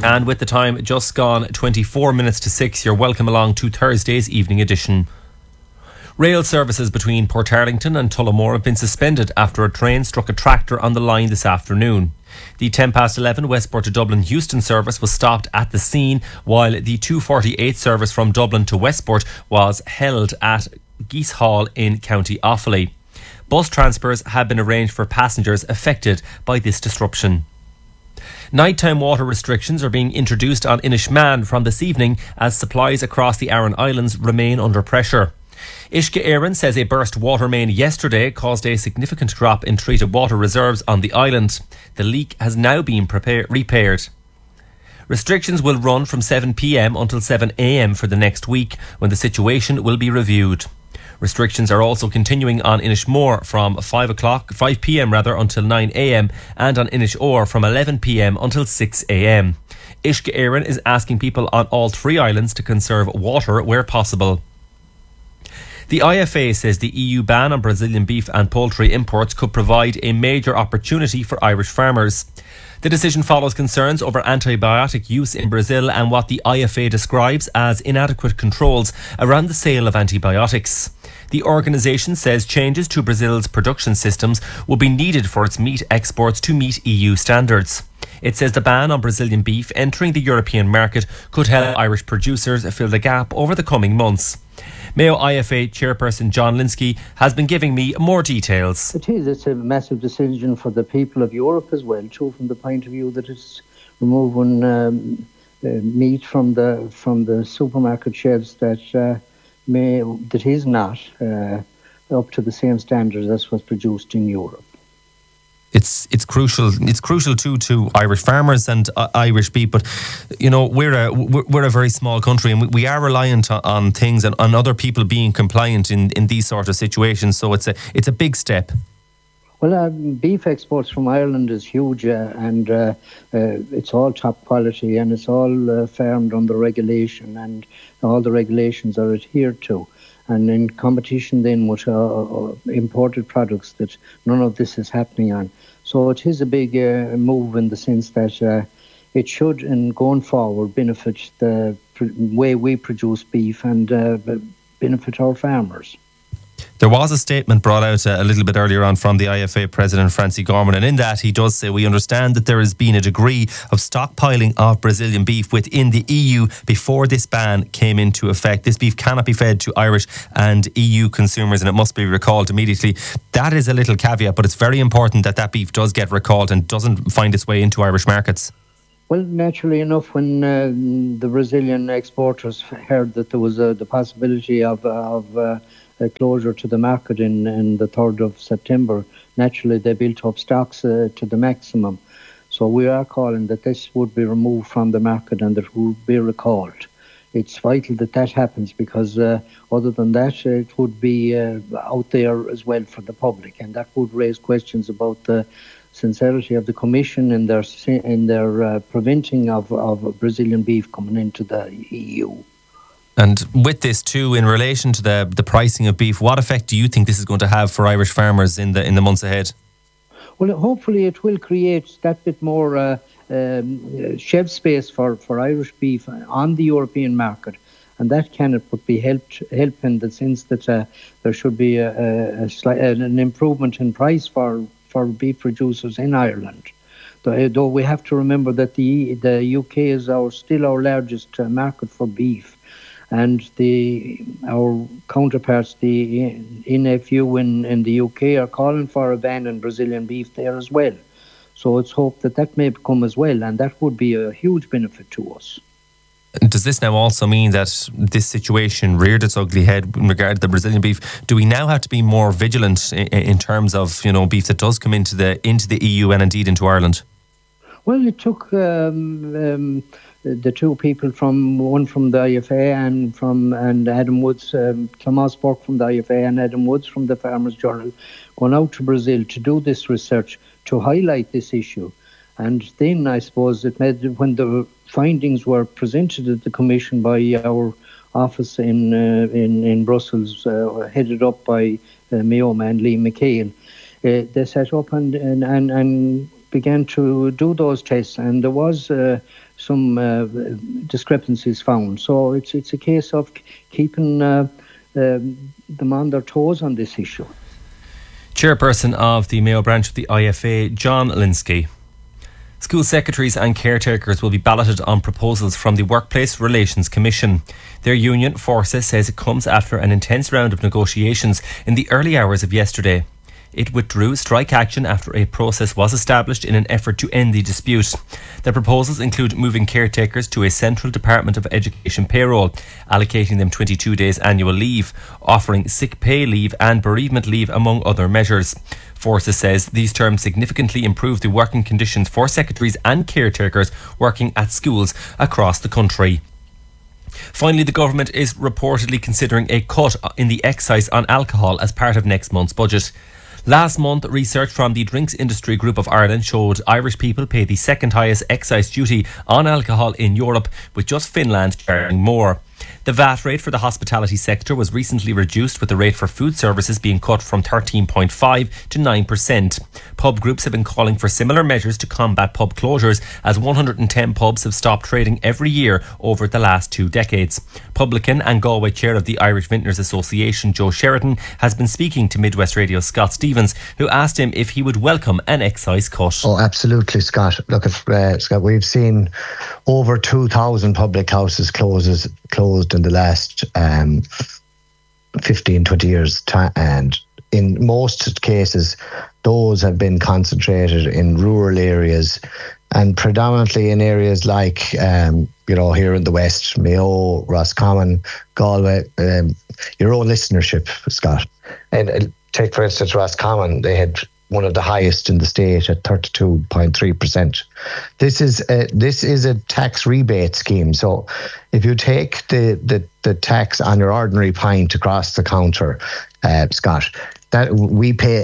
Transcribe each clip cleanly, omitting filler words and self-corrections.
And with the time just gone 24 minutes to 6, you're welcome along to Thursday's evening edition. Rail services between Portarlington and Tullamore have been suspended after a train struck a tractor on the line this afternoon. The 11:10 Westport to Dublin Euston service was stopped at the scene, while the 2:48 service from Dublin to Westport was held at Geese Hall in County Offaly. Bus transfers have been arranged for passengers affected by this disruption. Nighttime water restrictions are being introduced on Inishmaan from this evening as supplies across the Aran Islands remain under pressure. Uisce Éireann says a burst water main yesterday caused a significant drop in treated water reserves on the island. The leak has now been repaired. Restrictions will run from 7 p.m. until 7 a.m. for the next week, when the situation will be reviewed. Restrictions are also continuing on Inishmore from 5 p.m. until 9 a.m. and on Inishower from 11 p.m. until 6 a.m. Uisce Éireann is asking people on all three islands to conserve water where possible. The IFA says the EU ban on Brazilian beef and poultry imports could provide a major opportunity for Irish farmers. The decision follows concerns over antibiotic use in Brazil and what the IFA describes as inadequate controls around the sale of antibiotics. The organisation says changes to Brazil's production systems will be needed for its meat exports to meet EU standards. It says the ban on Brazilian beef entering the European market could help Irish producers fill the gap over the coming months. Mayo IFA chairperson John Linsky has been giving me more details. It's a massive decision for the people of Europe as well, too, from the point of view that it's removing meat from the supermarket shelves that is not up to the same standards as was produced in Europe. It's crucial. It's crucial too to Irish farmers and Irish beef. But you know, we're a very small country, and we are reliant on things and on other people being compliant in these sort of situations. So it's a big step. Well, beef exports from Ireland is huge, and it's all top quality, and it's all farmed under regulation, and all the regulations are adhered to. And in competition then with imported products, that none of this is happening on. So it is a big move in the sense that it should, and going forward, benefit the way we produce beef and benefit our farmers. There was a statement brought out a little bit earlier on from the IFA President, Francie Gorman, and in that he does say, we understand that there has been a degree of stockpiling of Brazilian beef within the EU before this ban came into effect. This beef cannot be fed to Irish and EU consumers, and it must be recalled immediately. That is a little caveat, but it's very important that that beef does get recalled and doesn't find its way into Irish markets. Well, naturally enough, when the Brazilian exporters heard that there was the possibility of closure to the market in the 3rd of September, naturally they built up stocks to the maximum. So we are calling that this would be removed from the market and that it would be recalled. It's vital that that happens, because other than that, it would be out there as well for the public, and that would raise questions about the sincerity of the Commission in their preventing of Brazilian beef coming into the EU. And with this too, in relation to the pricing of beef, what effect do you think this is going to have for Irish farmers in the months ahead? Well, hopefully it will create that bit more shelf space for Irish beef on the European market, and that can be help in the sense that there should be an improvement in price for beef producers in Ireland. Though we have to remember that the UK is still our largest market for beef. And our counterparts, the NFU in the UK, are calling for a ban on Brazilian beef there as well. So it's hoped that may come as well, and that would be a huge benefit to us. Does this now also mean that this situation reared its ugly head in regard to the Brazilian beef? Do we now have to be more vigilant in terms of beef that does come into the EU and indeed into Ireland? Well, it took the two people one from the IFA and Adam Woods, Tomas Burke from the IFA and Adam Woods from the Farmers Journal, going out to Brazil to do this research to highlight this issue. And then I suppose when the findings were presented at the Commission by our office in Brussels, headed up by Mayo man Lee McCain, they set up and began to do those tests, and there was discrepancies found. So it's a case of keeping them on their toes on this issue. Chairperson of the Mayo branch of the IFA, John Linsky. School secretaries and caretakers will be balloted on proposals from the Workplace Relations Commission. Their union, Forces, says it comes after an intense round of negotiations in the early hours of yesterday. It withdrew strike action after a process was established in an effort to end the dispute. The proposals include moving caretakers to a Central Department of Education payroll, allocating them 22 days annual leave, offering sick pay leave and bereavement leave, among other measures. Forces says these terms significantly improve the working conditions for secretaries and caretakers working at schools across the country. Finally, the government is reportedly considering a cut in the excise on alcohol as part of next month's budget. Last month, research from the Drinks Industry Group of Ireland showed Irish people pay the second highest excise duty on alcohol in Europe, with just Finland charging more. The VAT rate for the hospitality sector was recently reduced, with the rate for food services being cut from 13.5% to 9%. Pub groups have been calling for similar measures to combat pub closures, as 110 pubs have stopped trading every year over the last 2 decades. Publican and Galway chair of the Irish Vintners Association, Joe Sheridan, has been speaking to Midwest Radio's Scott Stevens, who asked him if he would welcome an excise cut. Oh, absolutely, Scott. Look, Scott, we've seen over 2,000 public houses closed in the last 15, 20 years. And in most cases, those have been concentrated in rural areas and predominantly in areas like, here in the West, Mayo, Roscommon, Galway, your own listenership, Scott. And take, for instance, Roscommon, they had one of the highest in the state at 32.3%. This is a tax rebate scheme. So if you take the tax on your ordinary pint across the counter, Scott, that we pay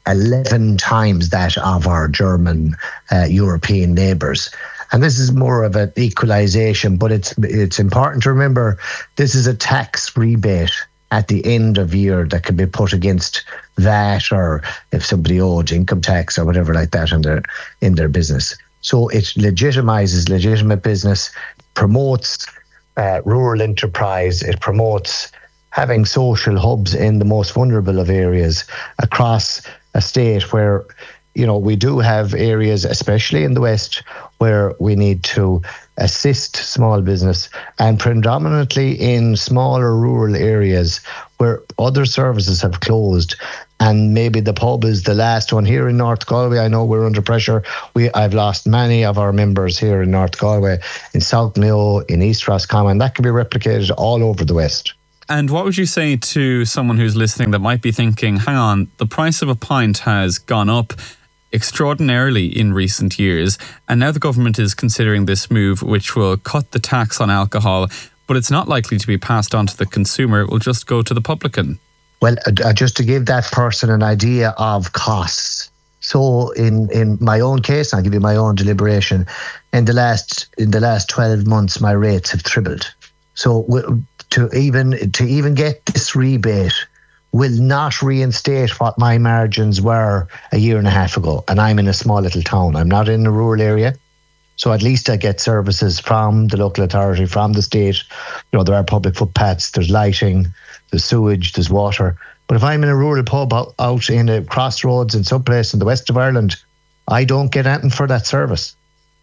11 times that of our German European neighbours. And this is more of an equalisation, but it's important to remember this is a tax rebate at the end of year that can be put against that, or if somebody owed income tax or whatever like that in their business. So it legitimizes legitimate business, promotes rural enterprise, it promotes having social hubs in the most vulnerable of areas across a state where, we do have areas, especially in the West, where we need to assist small business, and predominantly in smaller rural areas where other services have closed, and maybe the pub is the last one. Here in North Galway, I know we're under pressure. I've lost many of our members here in North Galway, in South Mayo, in East Roscommon. That can be replicated all over the West. And what would you say to someone who's listening that might be thinking, hang on, the price of a pint has gone up extraordinarily in recent years, and now the government is considering this move which will cut the tax on alcohol, but it's not likely to be passed on to the consumer, it will just go to the publican? Well, just to give that person an idea of costs. So in my own case, I'll give you my own deliberation, in the last 12 months my rates have tripled. So to even get this rebate will not reinstate what my margins were a year and a half ago. And I'm in a small little town. I'm not in a rural area. So at least I get services from the local authority, from the state. There are public footpaths, there's lighting, there's sewage, there's water. But if I'm in a rural pub out in a crossroads in some place in the west of Ireland, I don't get anything for that service.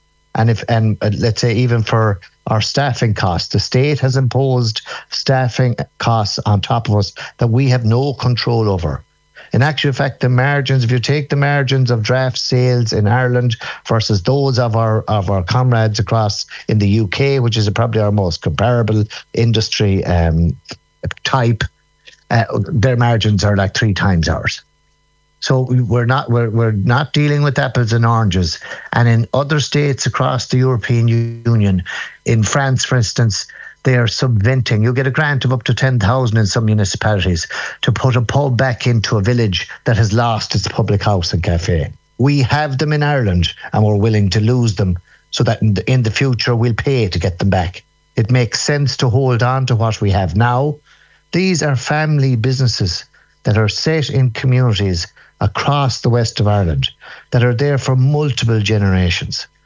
And let's say even for our staffing costs, the state has imposed staffing costs on top of us that we have no control over. In actual fact, the margins, if you take the margins of draft sales in Ireland versus those of our comrades across in the UK, which is probably our most comparable industry type, their margins are like 3 times ours. So we're not dealing with apples and oranges. And in other states across the European Union, in France, for instance, they are subventing. You get a grant of up to 10,000 in some municipalities to put a pub back into a village that has lost its public house and cafe. We have them in Ireland, and we're willing to lose them so that in the future we'll pay to get them back. It makes sense to hold on to what we have now. These are family businesses that are set in communities across the west of Ireland that are there for multiple generations.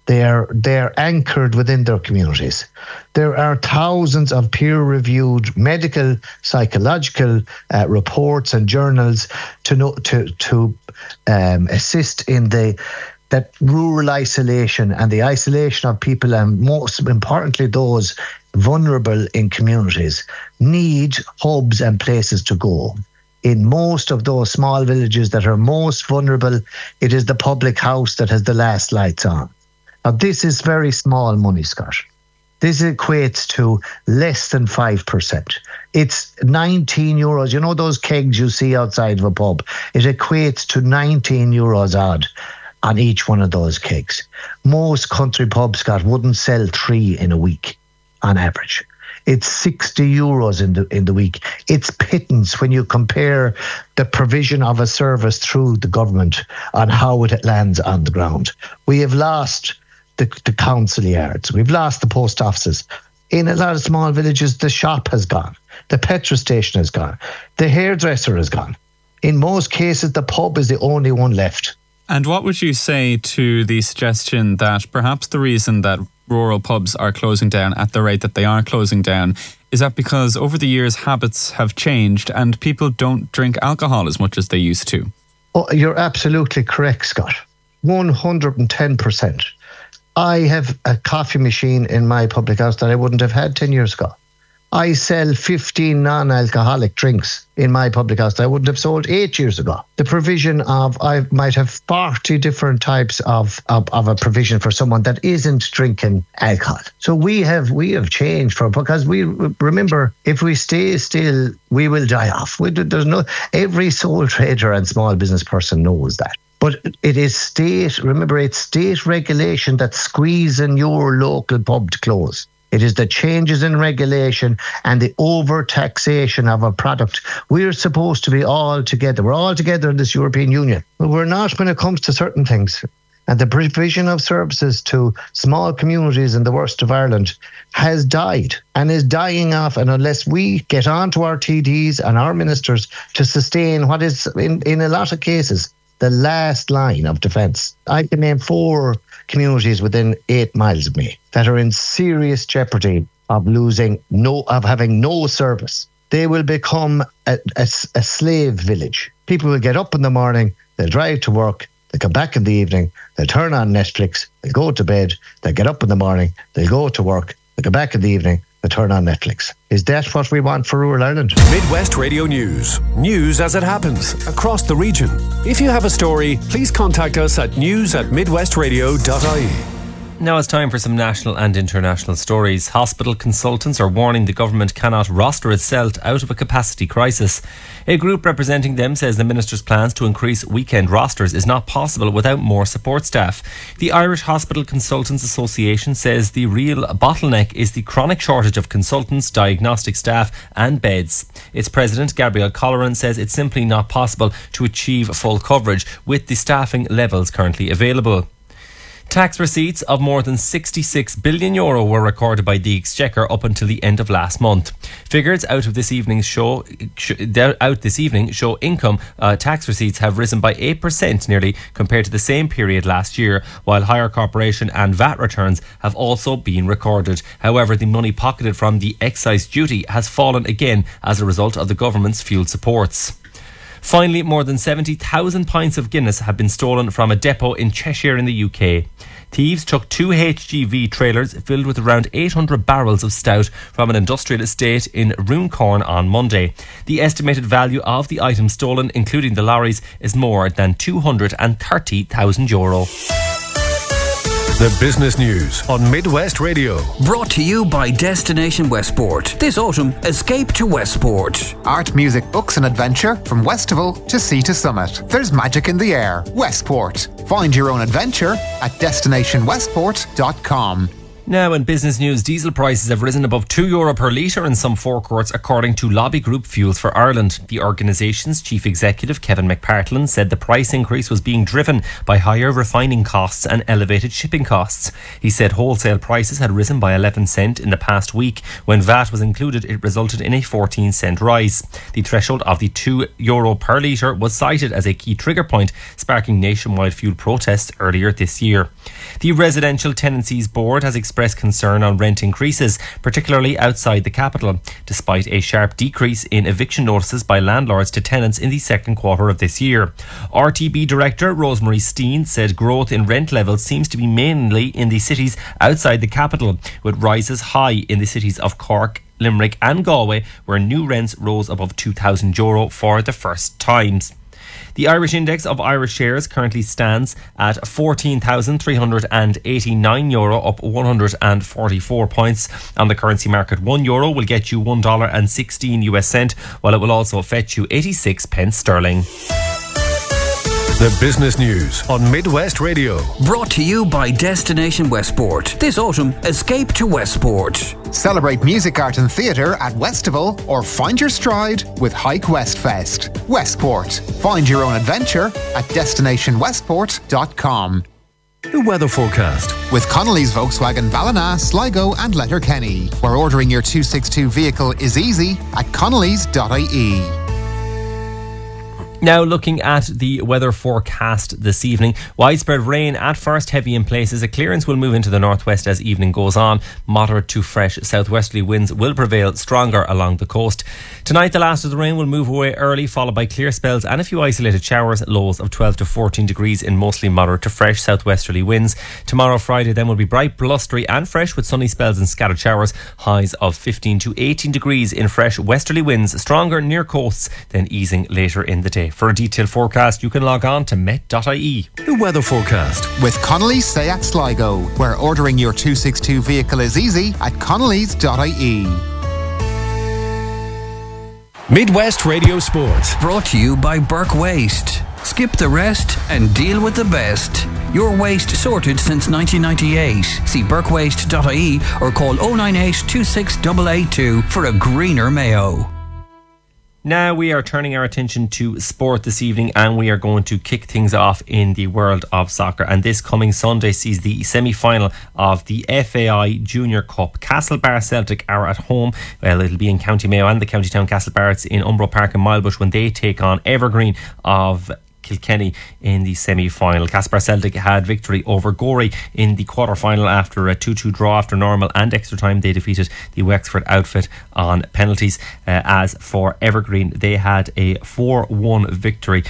They're anchored within their communities. There are thousands of peer-reviewed medical, psychological reports and journals to assist in that rural isolation and the isolation of people, and most importantly, those vulnerable in communities, need hubs and places to go. In most of those small villages that are most vulnerable, it is the public house that has the last lights on. Now, this is very small money, Scott. This equates to less than 5%. It's 19 euros. You know those kegs you see outside of a pub? It equates to 19 euros odd on each one of those kegs. Most country pubs, Scott, wouldn't sell 3 in a week on average. It's 60 euros in the week. It's pittance when you compare the provision of a service through the government on how it lands on the ground. We have lost the council yards. We've lost the post offices. In a lot of small villages, the shop has gone. The petrol station has gone. The hairdresser has gone. In most cases, the pub is the only one left. And what would you say to the suggestion that perhaps the reason that rural pubs are closing down at the rate that they are closing down is that because over the years habits have changed and people don't drink alcohol as much as they used to? Oh, you're absolutely correct, Scott. 110%. I have a coffee machine in my public house that I wouldn't have had 10 years ago. I sell 15 non-alcoholic drinks in my public house that I wouldn't have sold 8 years ago. The provision of, I might have 40 different types of a provision for someone that isn't drinking alcohol. So we have changed because we remember, if we stay still, we will die off. Every sole trader and small business person knows that. But it is state regulation that's squeezing your local pub to close. It is the changes in regulation and the over-taxation of a product. We're supposed to be all together. We're all together in this European Union. But we're not when it comes to certain things. And the provision of services to small communities in the worst of Ireland has died and is dying off. And unless we get on to our TDs and our ministers to sustain what is, in a lot of cases, the last line of defence. I can name 4 communities within 8 miles of me that are in serious jeopardy of having no service. They will become a slave village. People will get up in the morning, they'll drive to work, they'll come back in the evening, they'll turn on Netflix, they'll go to bed, they'll get up in the morning, they'll go to work, they'll come back in the evening, they'll turn on Netflix. Is that what we want for rural Ireland? Midwest Radio News. News as it happens across the region. If you have a story, please contact us at news@midwestradio.ie. Now it's time for some national and international stories. Hospital consultants are warning the government cannot roster itself out of a capacity crisis. A group representing them says the minister's plans to increase weekend rosters is not possible without more support staff. The Irish Hospital Consultants Association says the real bottleneck is the chronic shortage of consultants, diagnostic staff and beds. Its president, Gabrielle Colleran, says it's simply not possible to achieve full coverage with the staffing levels currently available. Tax receipts of more than €66 billion were recorded by the Exchequer up until the end of last month. Figures out this evening show income tax receipts have risen by 8% nearly compared to the same period last year, while higher corporation and VAT returns have also been recorded. However, the money pocketed from the excise duty has fallen again as a result of the government's fuel supports. Finally, more than 70,000 pints of Guinness have been stolen from a depot in Cheshire in the UK. Thieves took 2 HGV trailers filled with around 800 barrels of stout from an industrial estate in Runcorn on Monday. The estimated value of the items stolen, including the lorries, is more than €230,000. The business news on Midwest Radio. Brought to you by Destination Westport. This autumn, escape to Westport. Art, music, books and adventure from Westival to Sea to Summit. There's magic in the air. Westport. Find your own adventure at destinationwestport.com. Now in business news, diesel prices have risen above €2 per litre in some forecourts according to lobby group Fuels for Ireland. The organisation's chief executive Kevin McPartland said the price increase was being driven by higher refining costs and elevated shipping costs. He said wholesale prices had risen by 11 cent in the past week. When VAT was included, it resulted in a 14 cent rise. The threshold of the €2 per litre was cited as a key trigger point, sparking nationwide fuel protests earlier this year. The Residential Tenancies Board has expressed concern on rent increases, particularly outside the capital, despite a sharp decrease in eviction notices by landlords to tenants in the second quarter of this year. RTB Director Rosemary Steen said growth in rent levels seems to be mainly in the cities outside the capital, with rises high in the cities of Cork, Limerick and Galway, where new rents rose above €2,000 for the first times. The Irish index of Irish shares currently stands at €14,389, up 144 points. On the currency market, €1 will get you $1.16, while it will also fetch you 86 pence sterling. The business news on Midwest Radio. Brought to you by Destination Westport. This autumn, escape to Westport. Celebrate music, art and theatre at Westival or find your stride with Hike Westfest. Westport. Find your own adventure at destinationwestport.com. The weather forecast. With Connolly's Volkswagen Ballina, Sligo and Letterkenny, where ordering your 262 vehicle is easy at connolly's.ie. Now looking at the weather forecast this evening, widespread rain at first, heavy in places. A clearance will move into the northwest as evening goes on. Moderate to fresh southwesterly winds will prevail, stronger along the coast. Tonight the last of the rain will move away early, followed by clear spells and a few isolated showers. Lows of 12 to 14 degrees in mostly moderate to fresh southwesterly winds. Tomorrow Friday then will be bright, blustery and fresh with sunny spells and scattered showers. Highs of 15 to 18 degrees in fresh westerly winds, stronger near coasts, then easing later in the day. For a detailed forecast, you can log on to met.ie. The weather forecast. With Connolly's Seat Sligo, where ordering your 262 vehicle is easy at connolly's.ie. Midwest Radio Sport. Brought to you by Burke Waste. Skip the rest and deal with the best. Your waste sorted since 1998. See burkewaste.ie or call 098 26882 for a greener Mayo. Now we are turning our attention to sport this evening, and we are going to kick things off in the world of soccer. And this coming Sunday sees the semi-final of the FAI Junior Cup. Castlebar Celtic are at home. Well, it'll be in County Mayo and the County Town Castlebar in Umbro Park in Milebush when they take on Evergreen of Kilkenny in the semi-final. Castlebar Celtic had victory over Gorey in the quarter-final after a 2-2 draw after normal and extra time. They defeated the Wexford outfit on penalties. As for Evergreen, they had a 4-1 victory,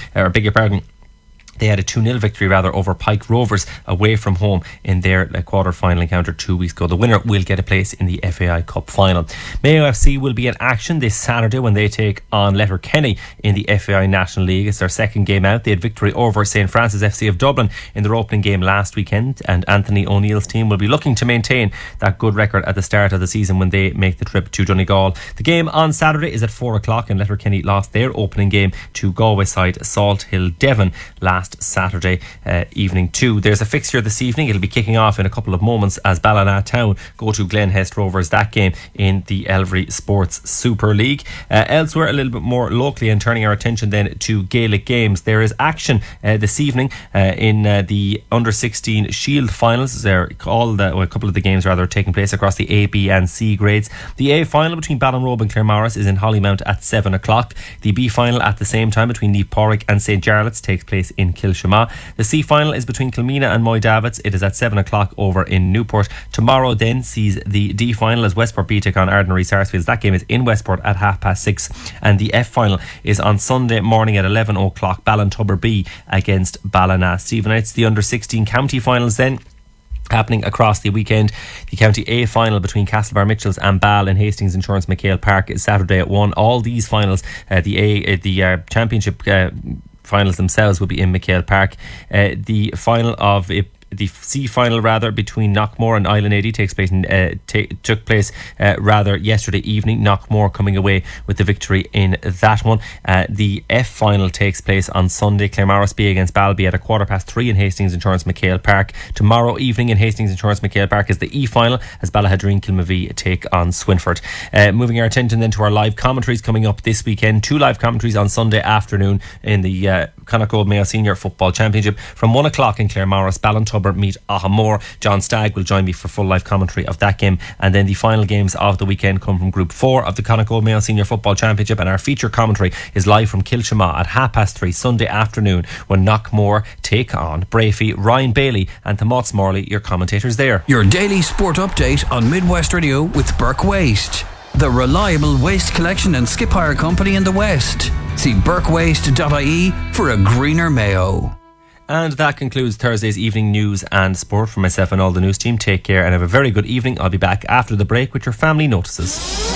they had a 2-0 victory over Pike Rovers away from home in their quarter-final encounter 2 weeks ago. The winner will get a place in the FAI Cup final. Mayo FC will be in action this Saturday when they take on Letterkenny in the FAI National League. It's their second game out. They had victory over St Francis FC of Dublin in their opening game last weekend, and Anthony O'Neill's team will be looking to maintain that good record at the start of the season when they make the trip to Donegal. The game on Saturday is at 4 o'clock, and Letterkenny lost their opening game to Galway side Salt Hill Devon last Saturday evening too. There's a fixture this evening. It'll be kicking off in a couple of moments as Ballina Town go to Glenhest Rovers. That game in the Elvery Sports Super League. Elsewhere, a little bit more locally, and turning our attention then to Gaelic games. There is action this evening in the under-16 Shield finals. A couple of the games are taking place across the A, B and C grades. The A final between Ballinrobe and Claremorris is in Hollymount at 7 o'clock. The B final at the same time between Neath Porrick and St Jarlath's takes place in Kilshama. The C final is between Kilmina and Moy Davits. It is at 7 o'clock over in Newport. Tomorrow then sees the D final as Westport B take on Ardnary Sarsfields. That game is in Westport at 6:30. And the F final is on Sunday morning at 11 o'clock. Ballintubber B against Ballina Stevenage. The under-16 county finals then happening across the weekend. The County A final between Castlebar Mitchells and Ball in Hastings Insurance McHale Park is Saturday at 1. All these finals, the championship finals themselves will be in McHale Park. The final of the C final between Knockmore and Island 80 took place yesterday evening. Knockmore coming away with the victory in that one. The F final takes place on Sunday. Claremorrisby against Balby at 3:15 in Hastings Insurance McHale Park. Tomorrow evening in Hastings Insurance McHale Park is the E final as Ballahadreen Kilmavie take on Swinford. Moving our attention then to our live commentaries coming up this weekend. 2 live commentaries on Sunday afternoon in the Connacht Road Mayo Senior Football Championship. From 1 o'clock in Claremorris, Ballintubber meet Ahamore. John Stagg will join me for full live commentary of that game. And then the final games of the weekend come from Group 4 of the Connacht Road Mayo Senior Football Championship, and our feature commentary is live from Kilchama at 3:30 Sunday afternoon when Knockmore take on Brafey. Ryan Bailey and Tomas Morley, your commentators there. Your daily sport update on Midwest Radio with Burke Waste, the reliable waste collection and skip hire company in the West. See burkewaste.ie for a greener Mayo. And that concludes Thursday's evening news and sport. For myself and all the news team, take care and have a very good evening. I'll be back after the break with your family notices.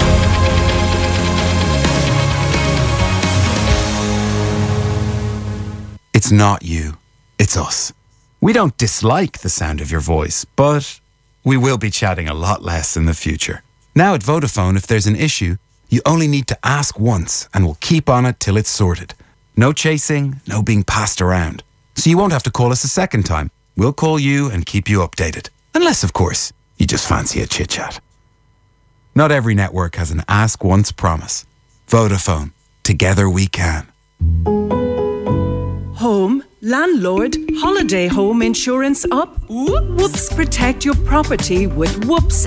It's not you, it's us. We don't dislike the sound of your voice, but we will be chatting a lot less in the future. Now at Vodafone, if there's an issue, you only need to ask once and we'll keep on it till it's sorted. No chasing, no being passed around. So you won't have to call us a second time. We'll call you and keep you updated. Unless, of course, you just fancy a chit-chat. Not every network has an ask once promise. Vodafone. Together we can. Home, landlord, holiday home insurance up? Whoops, protect your property with Whoops